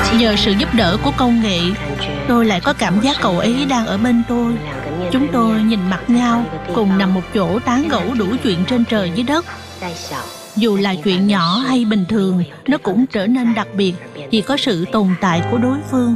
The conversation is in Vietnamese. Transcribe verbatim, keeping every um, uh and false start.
Nhờ sự giúp đỡ của công nghệ, tôi lại có cảm giác cậu ấy đang ở bên tôi. Chúng tôi nhìn mặt nhau, cùng nằm một chỗ tán gẫu đủ chuyện trên trời dưới đất. Dù là chuyện nhỏ hay bình thường, nó cũng trở nên đặc biệt vì có sự tồn tại của đối phương.